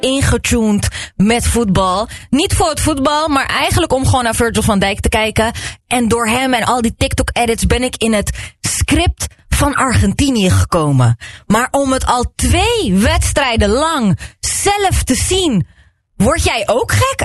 ingetuned met voetbal. Niet voor het voetbal, maar eigenlijk om gewoon naar Virgil van Dijk te kijken. En door hem en al die TikTok-edits ben ik in het script van Argentinië gekomen. Maar om het al 2 wedstrijden lang zelf te zien, word jij ook gek?